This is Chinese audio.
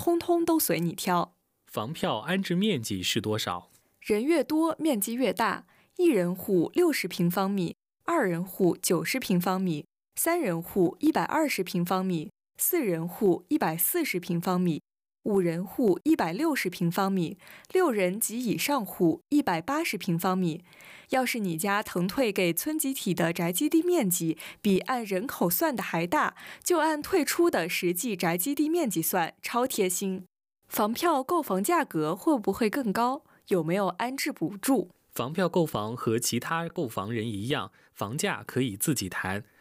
通通都随你挑。 房票安置面积是多少？ 人越多，面积越大。一人户60平方米，二人户90平方米，三人户120平方米，四人户140平方米，五人户160平方米，六人及以上户180平方米。要是你家腾退给村集体的宅基地面积比按人口算的还大，就按退出的实际宅基地面积算，超贴心。房票购房价格会不会更高？有没有安置补助？ 房票购房和其他购房人一样，房价可以自己谈，